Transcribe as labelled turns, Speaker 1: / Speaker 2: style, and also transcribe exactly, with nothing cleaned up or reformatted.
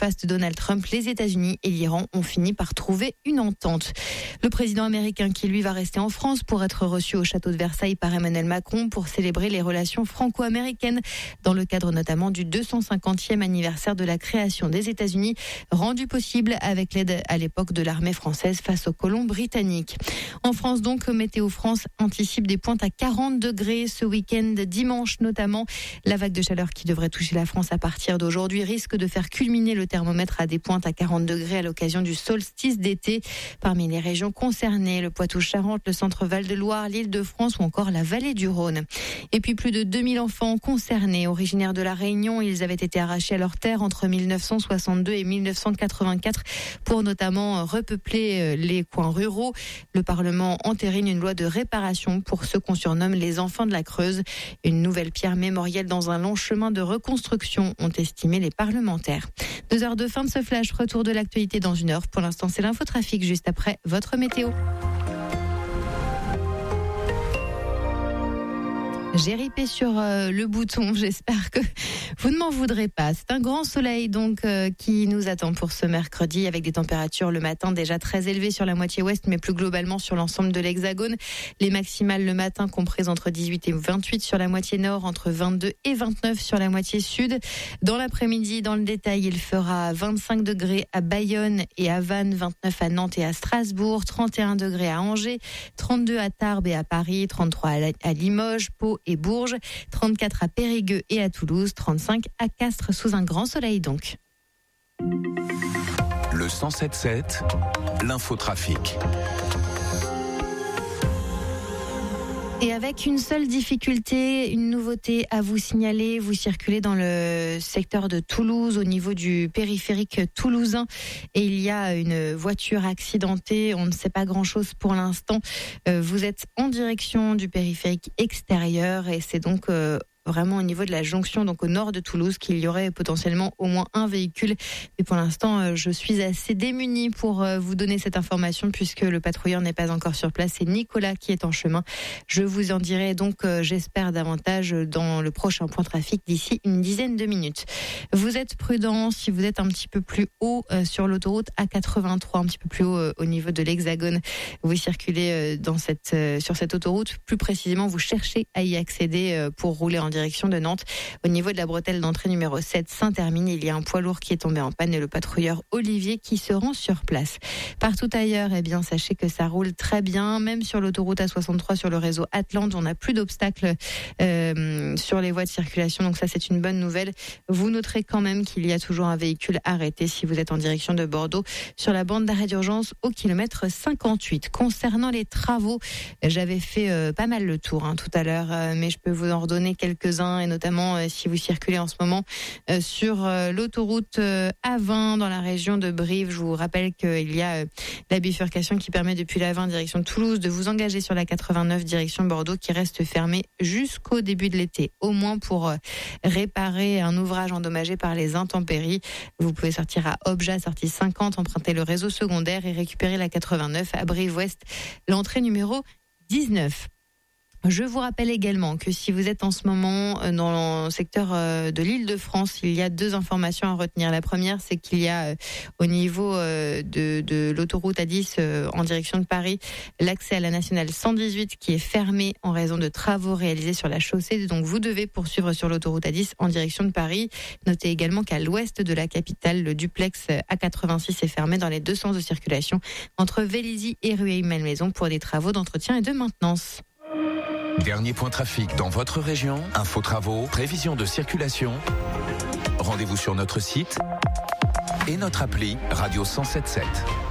Speaker 1: face de Donald Trump, les États-Unis et l'Iran ont fini par trouver une entente. Le président américain qui lui va rester en France pour être reçu au château de Versailles par Emmanuel Macron pour célébrer les relations franco-américaines dans le cadre notamment du deux cent cinquantième anniversaire de la création des États-Unis, rendu possible avec l'aide à l'époque de l'armée française face aux colons britanniques. En France donc, Météo France anticipe des pointes à quarante degrés ce week-end, dimanche notamment. La vague de chaleur qui devrait toucher la France à partir d'aujourd'hui risque de faire culminer le thermomètre à des pointes à quarante degrés à l'occasion du solstice d'été. Parmi les régions concernées, le Poitou-Charentes, le centre Val-de-Loire, l'Île-de-France ou encore la vallée du Rhône. Et puis plus de deux mille enfants concernés, originaires de la Réunion, ils avaient été arrachés à leur terre entre mille neuf cent soixante-deux et mille neuf cent quatre-vingt-quatre pour notamment repeupler les coins ruraux. Le Parlement entérine une loi de réparation pour ceux qu'on surnomme les enfants de la Creuse. Une nouvelle pierre mémorielle dans un long chemin de reconstruction, ont estimé les parlementaires. Deux heures de fin de ce flash, retour de l'actualité dans une heure. Pour l'instant, c'est l'infotrafic juste après votre météo. J'ai ripé sur euh, le bouton, j'espère que vous ne m'en voudrez pas. C'est un grand soleil donc euh, qui nous attend pour ce mercredi avec des températures le matin déjà très élevées sur la moitié ouest mais plus globalement sur l'ensemble de l'Hexagone. Les maximales le matin comprises entre dix-huit et vingt-huit sur la moitié nord, entre vingt-deux et vingt-neuf sur la moitié sud. Dans l'après-midi, dans le détail, il fera vingt-cinq degrés à Bayonne et à Vannes, vingt-neuf à Nantes et à Strasbourg, trente et un degrés à Angers, trente-deux à Tarbes et à Paris, trente-trois à Limoges, Pau et Bourges, trente-quatre à Périgueux et à Toulouse, trente-cinq à Castres sous un grand soleil donc.
Speaker 2: Le cent sept sept, l'infotrafic.
Speaker 1: Et avec une seule difficulté, une nouveauté à vous signaler, vous circulez dans le secteur de Toulouse au niveau du périphérique toulousain et il y a une voiture accidentée, on ne sait pas grand-chose pour l'instant. Vous êtes en direction du périphérique extérieur et c'est donc vraiment au niveau de la jonction, donc au nord de Toulouse, qu'il y aurait potentiellement au moins un véhicule. Mais pour l'instant, je suis assez démunie pour vous donner cette information puisque le patrouilleur n'est pas encore sur place. C'est Nicolas qui est en chemin. Je vous en dirai donc, j'espère, davantage dans le prochain point trafic d'ici une dizaine de minutes. Vous êtes prudents si vous êtes un petit peu plus haut sur l'autoroute A quatre-vingt-trois, un petit peu plus haut au niveau de l'Hexagone. Vous circulez dans cette, sur cette autoroute. Plus précisément, vous cherchez à y accéder pour rouler en direction de Nantes. Au niveau de la bretelle d'entrée numéro sept, Saint-Hermine, il y a un poids lourd qui est tombé en panne et le patrouilleur Olivier qui se rend sur place. Partout ailleurs, eh bien, sachez que ça roule très bien, même sur l'autoroute A soixante-trois, sur le réseau Atlante, on n'a plus d'obstacles euh, sur les voies de circulation, donc ça c'est une bonne nouvelle. Vous noterez quand même qu'il y a toujours un véhicule arrêté si vous êtes en direction de Bordeaux sur la bande d'arrêt d'urgence au kilomètre cinquante-huit. Concernant les travaux, j'avais fait euh, pas mal le tour hein, tout à l'heure, euh, mais je peux vous en redonner quelques et notamment euh, si vous circulez en ce moment euh, sur euh, l'autoroute euh, A vingt dans la région de Brive. Je vous rappelle qu'il y a euh, la bifurcation qui permet depuis la vingt direction Toulouse de vous engager sur la quatre-vingt-neuf direction Bordeaux qui reste fermée jusqu'au début de l'été, au moins pour euh, réparer un ouvrage endommagé par les intempéries. Vous pouvez sortir à Obja, sortie cinquante, emprunter le réseau secondaire et récupérer la quatre-vingt-neuf à Brive-Ouest, l'entrée numéro dix-neuf. Je vous rappelle également que si vous êtes en ce moment dans le secteur de l'Île-de-France, il y a deux informations à retenir. La première, c'est qu'il y a au niveau de, de l'autoroute A dix en direction de Paris, l'accès à la nationale cent dix-huit qui est fermé en raison de travaux réalisés sur la chaussée. Donc vous devez poursuivre sur l'autoroute A dix en direction de Paris. Notez également qu'à l'ouest de la capitale, le duplex A quatre-vingt-six est fermé dans les deux sens de circulation entre Vélizy et Rueil-Malmaison pour des travaux d'entretien et de maintenance.
Speaker 2: Dernier point trafic dans votre région, info travaux, prévision de circulation. Rendez-vous sur notre site et notre appli Radio cent sept sept.